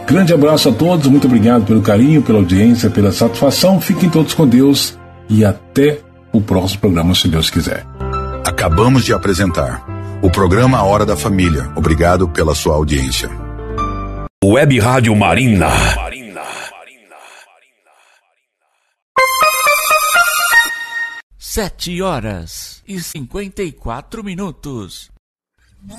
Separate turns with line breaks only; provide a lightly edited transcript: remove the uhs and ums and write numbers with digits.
Grande abraço a todos, muito obrigado pelo carinho, pela audiência, pela satisfação. Fiquem todos com Deus e até o próximo programa, se Deus quiser.
Acabamos de apresentar o programa A Hora da Família. Obrigado pela sua audiência.
Web Rádio Marina.
7 horas e 54 minutos.